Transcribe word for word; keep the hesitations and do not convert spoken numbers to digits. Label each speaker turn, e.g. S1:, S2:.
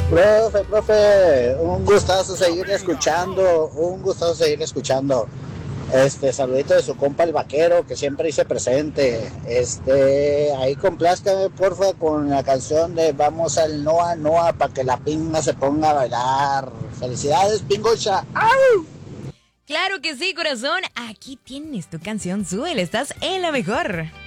S1: Profe, profe, un gustazo seguir escuchando, un gustazo seguir escuchando. Este, saludito de su compa el vaquero, que siempre hice presente. Este, ahí complázcame, porfa, con la canción de Vamos al Noa Noa para que la pinga se ponga a bailar. Felicidades, pingocha. ¡Au!
S2: Claro que sí, corazón. Aquí tienes tu canción, súbela, estás en la mejor.